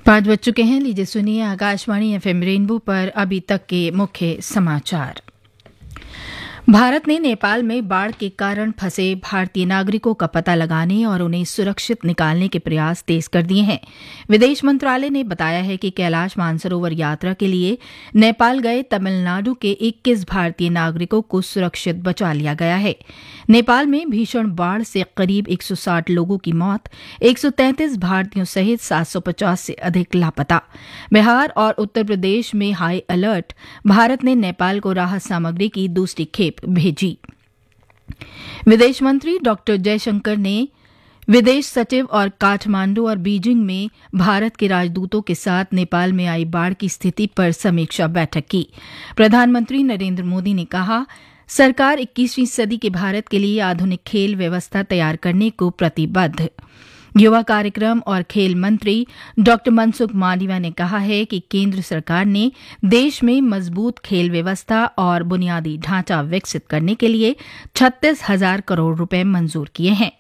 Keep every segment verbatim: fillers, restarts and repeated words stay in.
पाँच बज चुके हैं। लीजिए सुनिए आकाशवाणी एफएम रेनबो पर अभी तक के मुख्य समाचार। भारत ने नेपाल में बाढ़ के कारण फंसे भारतीय नागरिकों का पता लगाने और उन्हें सुरक्षित निकालने के प्रयास तेज कर दिए हैं। विदेश मंत्रालय ने बताया है कि कैलाश मानसरोवर यात्रा के लिए नेपाल गए तमिलनाडु के इक्कीस भारतीय नागरिकों को सुरक्षित बचा लिया गया है। नेपाल में भीषण बाढ़ से करीब एक सौ साठ लोगों की मौत, एक सौ तैंतीस भारतीयों सहित सात सौ पचास से अधिक लापता। बिहार और उत्तर प्रदेश में हाई अलर्ट। भारत ने नेपाल को राहत सामग्री की दूसरी खेप भेजी। विदेश मंत्री डॉक्टर जयशंकर ने विदेश सचिव और काठमांडू और बीजिंग में भारत के राजदूतों के साथ नेपाल में आई बाढ़ की स्थिति पर समीक्षा बैठक की। प्रधानमंत्री नरेंद्र मोदी ने कहा, सरकार इक्कीसवीं सदी के भारत के लिए आधुनिक खेल व्यवस्था तैयार करने को प्रतिबद्ध। युवा कार्यक्रम और खेल मंत्री डॉक्टर मनसुख मांडविया ने कहा है कि केंद्र सरकार ने देश में मजबूत खेल व्यवस्था और बुनियादी ढांचा विकसित करने के लिए छत्तीस हजार करोड़ रुपए मंजूर किए हैं।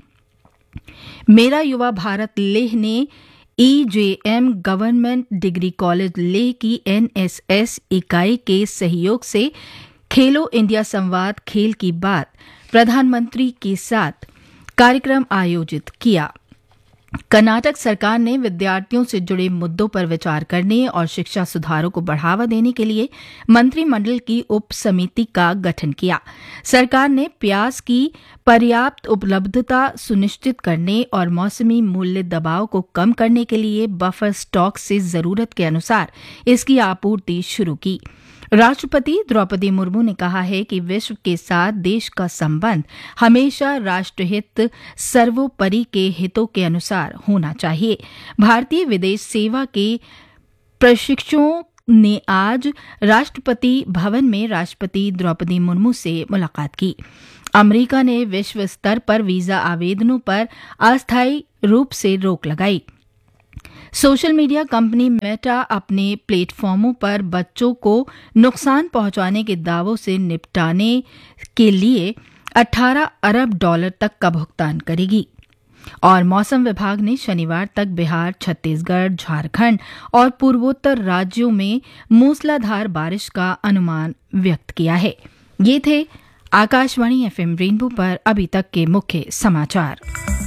मेरा युवा भारत लेह ने ईजेएम गवर्नमेंट डिग्री कॉलेज लेह की एनएसएस इकाई के सहयोग से खेलो इंडिया संवाद खेल की बात प्रधानमंत्री के साथ कार्यक्रम आयोजित किया। कर्नाटक सरकार ने विद्यार्थियों से जुड़े मुद्दों पर विचार करने और शिक्षा सुधारों को बढ़ावा देने के लिए मंत्रिमंडल की उप समिति का गठन किया। सरकार ने प्याज की पर्याप्त उपलब्धता सुनिश्चित करने और मौसमी मूल्य दबाव को कम करने के लिए बफर स्टॉक से जरूरत के अनुसार इसकी आपूर्ति शुरू की। राष्ट्रपति द्रौपदी मुर्मू ने कहा है कि विश्व के साथ देश का संबंध हमेशा राष्ट्रहित सर्वोपरि के हितों के अनुसार होना चाहिए। भारतीय विदेश सेवा के प्रशिक्षुओं ने आज राष्ट्रपति भवन में राष्ट्रपति द्रौपदी मुर्मू से मुलाकात की। अमेरिका ने विश्व स्तर पर वीजा आवेदनों पर अस्थायी रूप से रोक लगाई। सोशल मीडिया कंपनी मेटा अपने प्लेटफॉर्मों पर बच्चों को नुकसान पहुंचाने के दावों से निपटाने के लिए अठारह अरब डॉलर तक का भुगतान करेगी। और मौसम विभाग ने शनिवार तक बिहार, छत्तीसगढ़, झारखंड और पूर्वोत्तर राज्यों में मूसलाधार बारिश का अनुमान व्यक्त किया है। ये थे आकाशवाणी एफएम रेनबो पर अभी तक के मुख्य समाचार।